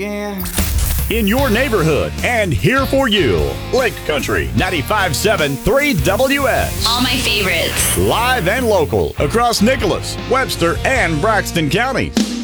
again. In your neighborhood and here for you. Lake Country 95.7 3WS. All my favorites. Live and local across Nicholas, Webster, and Braxton counties.